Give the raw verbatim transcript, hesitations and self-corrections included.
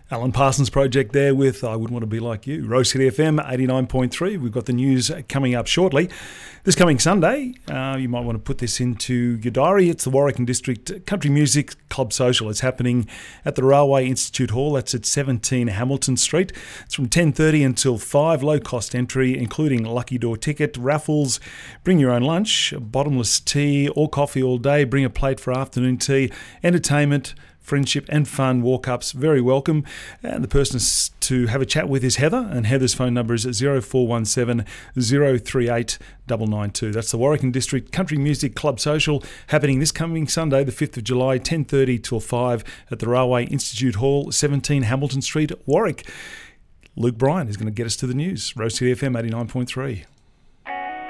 Alan Parsons Project there with I Wouldn't Want to Be Like You. Rose City F M eighty-nine point three. We've got the news coming up shortly. This coming Sunday, uh, you might want to put this into your diary. It's the Warwick and District Country Music Club Social. It's happening at the Railway Institute Hall. That's at seventeen Hamilton Street. It's from ten thirty until five. Low cost entry, including lucky door ticket, raffles, bring your own lunch, bottomless tea or coffee all day, bring a plate for afternoon tea, entertainment, friendship and fun, walk-ups, very welcome. And the person to have a chat with is Heather, and Heather's phone number is zero four one seven, zero three eight nine nine two. That's the Warwick and District Country Music Club Social, happening this coming Sunday, the fifth of July, ten thirty till five at the Railway Institute Hall, seventeen Hamilton Street, Warwick. Luke Bryan is going to get us to the news. Rose City F M eighty-nine point three.